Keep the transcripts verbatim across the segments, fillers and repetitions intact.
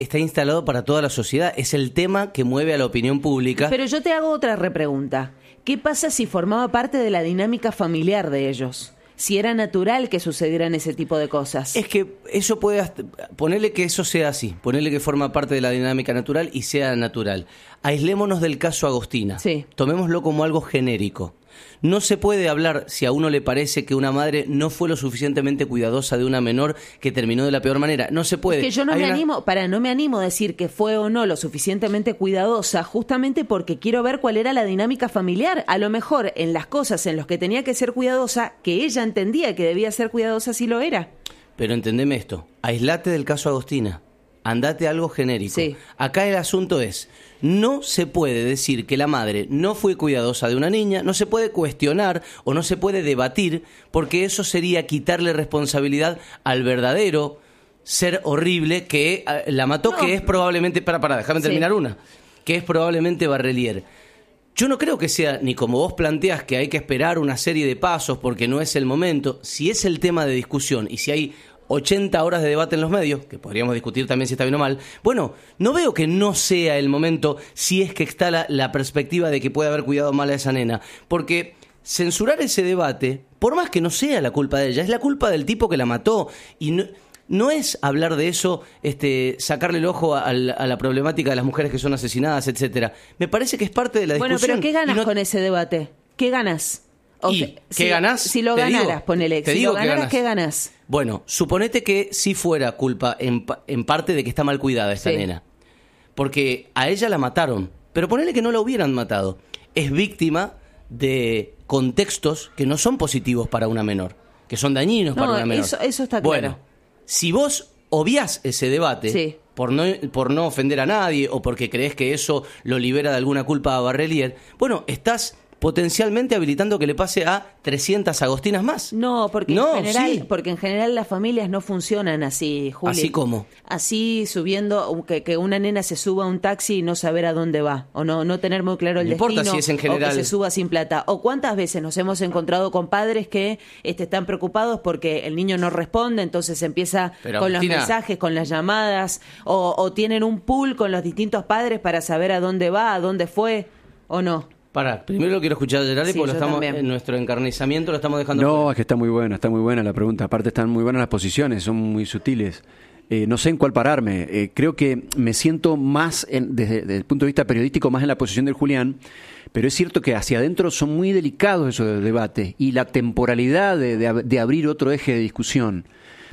está instalado para toda la sociedad. Es el tema que mueve a la opinión pública. Pero yo te hago otra repregunta. ¿Qué pasa si formaba parte de la dinámica familiar de ellos? Si era natural que sucedieran ese tipo de cosas. Es que eso puede... Ponerle que eso sea así. Ponerle que forma parte de la dinámica natural y sea natural. Aislémonos del caso Agostina. Sí. Tomémoslo como algo genérico. No se puede hablar, si a uno le parece que una madre no fue lo suficientemente cuidadosa de una menor que terminó de la peor manera. No se puede. Es que yo no Hay me una... animo, para, no me animo a decir que fue o no lo suficientemente cuidadosa, justamente porque quiero ver cuál era la dinámica familiar. A lo mejor en las cosas en las que tenía que ser cuidadosa, que ella entendía que debía ser cuidadosa, sí lo era. Pero entendeme esto, aislate del caso Agostina. Andate a algo genérico. Sí. Acá el asunto es, no se puede decir que la madre no fue cuidadosa de una niña, no se puede cuestionar o no se puede debatir, porque eso sería quitarle responsabilidad al verdadero ser horrible que uh, la mató, no. que es probablemente, para, para, déjame terminar sí. una, que es probablemente Barrelier. Yo no creo que sea, ni como vos planteás, que hay que esperar una serie de pasos porque no es el momento. Si es el tema de discusión y si hay ochenta horas de debate en los medios, que podríamos discutir también si está bien o mal, bueno, no veo que no sea el momento si es que está la, la perspectiva de que puede haber cuidado mal a esa nena, porque censurar ese debate, por más que no sea la culpa de ella, es la culpa del tipo que la mató, y no, no es hablar de eso, este, sacarle el ojo a, a, la, a la problemática de las mujeres que son asesinadas, etcétera. Me parece que es parte de la discusión. Bueno, pero ¿qué ganas no... con ese debate? ¿Qué ganas? ¿Y sea, qué si, ganás? Si lo ganaras, digo, ponele. Si lo ganaras, ¿qué ganás? Bueno, suponete que sí fuera culpa en, en parte de que está mal cuidada esta sí. nena. Porque a ella la mataron. Pero ponele que no la hubieran matado. Es víctima de contextos que no son positivos para una menor. Que son dañinos no, para una menor. Eso, eso está claro. Bueno, si vos obviás ese debate... Sí. Por no, por no ofender a nadie o porque crees que eso lo libera de alguna culpa a Barrelier, bueno, estás potencialmente habilitando que le pase a trescientas Agostinas más. No, porque, no, en general, sí. porque en general las familias no funcionan así, Juli. ¿Así cómo? Así subiendo, que, que una nena se suba a un taxi y no saber a dónde va, o no, no tener muy claro el no destino, importa si es en general. o que se suba sin plata. O cuántas veces nos hemos encontrado con padres que este, están preocupados porque el niño no responde, entonces empieza Pero, con Agustina, los mensajes, con las llamadas, o, o tienen un pool con los distintos padres para saber a dónde va, a dónde fue, o no. Pará, primero lo quiero escuchar a Gerardi, sí, porque lo estamos, también. en nuestro encarnizamiento lo estamos dejando. No, fuera. Es que está muy buena, está muy buena la pregunta. Aparte están muy buenas las posiciones, son muy sutiles. Eh, no sé en cuál pararme. Eh, creo que me siento más, en, desde, desde el punto de vista periodístico, más en la posición del Julián, pero es cierto que hacia adentro son muy delicados esos de debate y la temporalidad de, de, de abrir otro eje de discusión.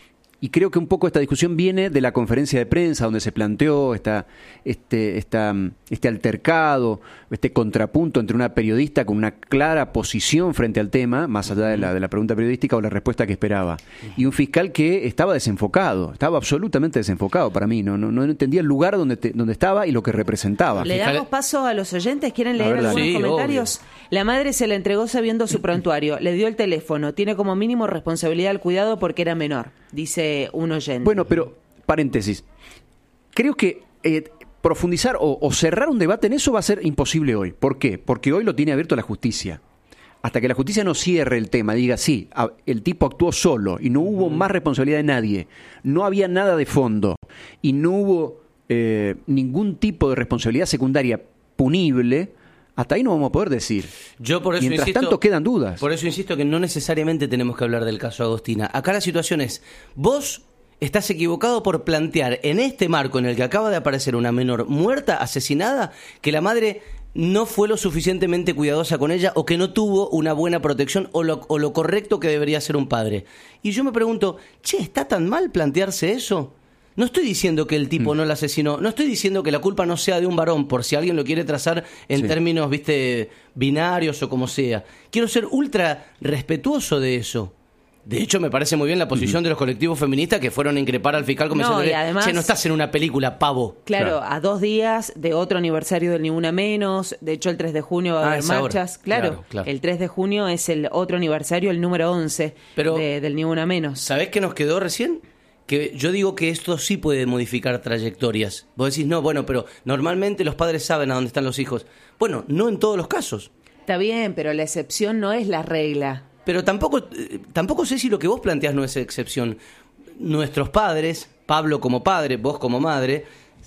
Y creo que un poco esta discusión viene de la conferencia de prensa donde se planteó esta, este, esta, este altercado, este contrapunto entre una periodista con una clara posición frente al tema, más allá de la, de la pregunta periodística o la respuesta que esperaba, y un fiscal que estaba desenfocado, estaba absolutamente desenfocado para mí, no, no, no entendía el lugar donde, te, donde estaba y lo que representaba. ¿Le damos paso a los oyentes? ¿Quieren leer algunos sí, comentarios? Obvio. La madre se la entregó sabiendo su prontuario, le dio el teléfono, tiene como mínimo responsabilidad al cuidado porque era menor, dice un oyente. Bueno, pero, paréntesis, creo que eh, profundizar o, o cerrar un debate en eso va a ser imposible hoy. ¿Por qué? Porque hoy lo tiene abierto la justicia. Hasta que la justicia no cierre el tema, diga, sí, el tipo actuó solo y no hubo más responsabilidad de nadie, no había nada de fondo y no hubo eh, ningún tipo de responsabilidad secundaria punible, hasta ahí no vamos a poder decir. Yo por eso Mientras insisto, tanto quedan dudas. Por eso insisto que no necesariamente tenemos que hablar del caso Agostina. Acá la situación es, vos estás equivocado por plantear en este marco en el que acaba de aparecer una menor muerta, asesinada, que la madre no fue lo suficientemente cuidadosa con ella o que no tuvo una buena protección o lo, o lo correcto que debería ser un padre. Y yo me pregunto, che, ¿está tan mal plantearse eso? No estoy diciendo que el tipo no la asesinó, no estoy diciendo que la culpa no sea de un varón, por si alguien lo quiere trazar en sí. términos, viste, binarios o como sea. Quiero ser ultra respetuoso de eso. De hecho, me parece muy bien la posición uh-huh. de los colectivos feministas que fueron a increpar al fiscal como no, diciendo, además, che, no estás en una película, pavo. Claro, claro, a dos días de otro aniversario del Ni Una Menos, de hecho el tres de junio va a haber ah, marchas. Claro, claro, claro, el tres de junio es el otro aniversario, el número once Pero, de, del Ni Una Menos. ¿Sabés qué nos quedó recién? Que yo digo que esto sí puede modificar trayectorias. Vos decís, no, bueno, pero normalmente los padres saben a dónde están los hijos. Bueno, no en todos los casos. Está bien, pero la excepción no es la regla. Pero tampoco, eh, tampoco sé si lo que vos planteás no es excepción. Nuestros padres, Pablo como padre, vos como madre,